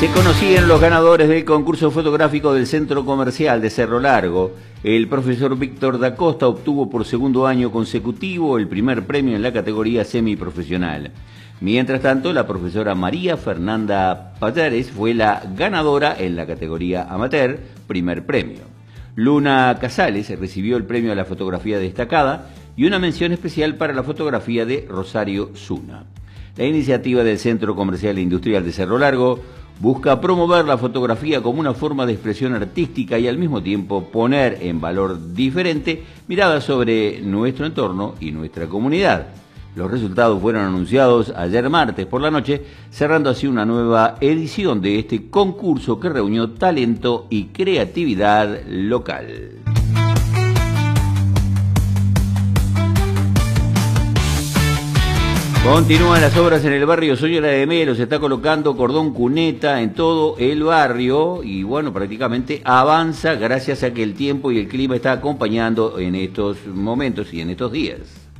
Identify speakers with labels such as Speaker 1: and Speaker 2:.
Speaker 1: Se conocían los ganadores del concurso fotográfico del Centro Comercial de Cerro Largo. El profesor Víctor da Costa obtuvo por segundo año consecutivo el primer premio en la categoría semiprofesional. Mientras tanto, la profesora María Fernanda Pallares fue la ganadora en la categoría amateur, primer premio. Luna Casales recibió el premio a la fotografía destacada y una mención especial para la fotografía de Rosario Zuna. La iniciativa del Centro Comercial e Industrial de Cerro Largo busca promover la fotografía como una forma de expresión artística y al mismo tiempo poner en valor diferente miradas sobre nuestro entorno y nuestra comunidad. Los resultados fueron anunciados ayer martes por la noche, cerrando así una nueva edición de este concurso que reunió talento y creatividad local. Continúan las obras en el barrio Soñora de Melo, se está colocando cordón cuneta en todo el barrio y bueno, prácticamente avanza gracias a que el tiempo y el clima está acompañando en estos momentos y en estos días.